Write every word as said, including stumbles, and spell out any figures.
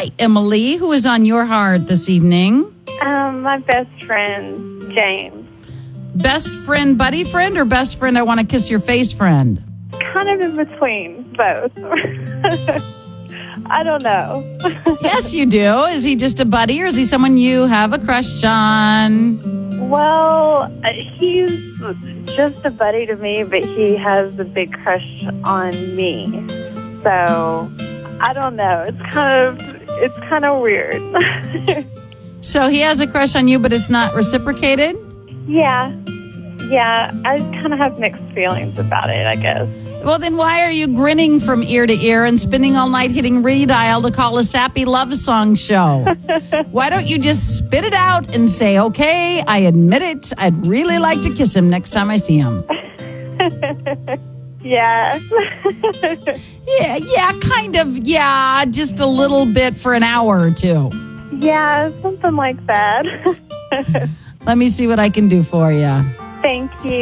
Hi, Emily. Who is on your heart this evening? Um, my best friend, James. Best friend, buddy friend, or best friend, I want to kiss your face friend? Kind of in between both. I don't know. Yes, you do. Is he just a buddy, or is he someone you have a crush on? Well, uh, he's just a buddy to me, but he has a big crush on me. So, I don't know. It's kind of, it's kind of weird. So he has a crush on you, but it's not reciprocated? Yeah. Yeah, I kind of have mixed feelings about it, I guess. Well, then why are you grinning from ear to ear and spending all night hitting redial to call a sappy love song show? Why don't you just spit it out and say, okay, I admit it. I'd really like to kiss him next time I see him. Yeah. Yeah, yeah, kind of. Yeah, just a little bit for an hour or two. Yeah, something like that. Let me see what I can do for you. Thank you.